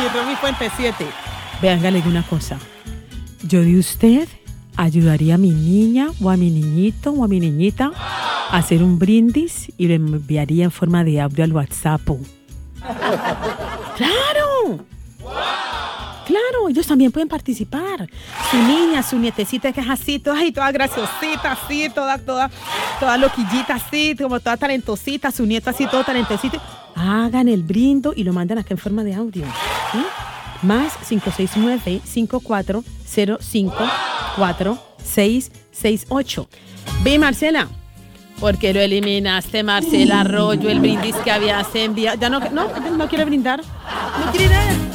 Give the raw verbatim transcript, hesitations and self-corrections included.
Romy Fuente siete. Venga, le digo una cosa. Yo de usted ayudaría a mi niña o a mi niñito o a mi niñita a hacer un brindis y lo enviaría en forma de audio al WhatsApp. ¡Claro! Claro, ellos también pueden participar. Su niña, su nietecita que es así, toda, ay, toda graciosita, así, toda, toda, toda loquillita, así, como toda talentosita, su nieta así, todo talentosito. Hagan el brindo y lo mandan acá en forma de audio. ¿Sí? Más cinco seis nueve, cinco cuatro cero cinco, cuatro seis seis ocho. Ve, Marcela. ¿Por qué lo eliminaste, Marcela Arroyo, el brindis que habías enviado? Ya no, no, no quiere brindar. No quiere nada.